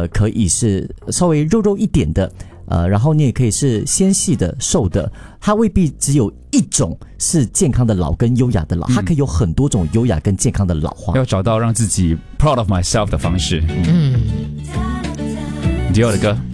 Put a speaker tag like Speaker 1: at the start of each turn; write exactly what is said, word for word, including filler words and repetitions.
Speaker 1: 呃可以是稍微肉肉一点的，呃，然后你也可以是纤细的、瘦的，它未必只有一种是健康的老跟优雅的老，它可以有很多种优雅跟健康的老化。
Speaker 2: 要找到让自己 proud of myself 的方式。嗯，迪奥的歌。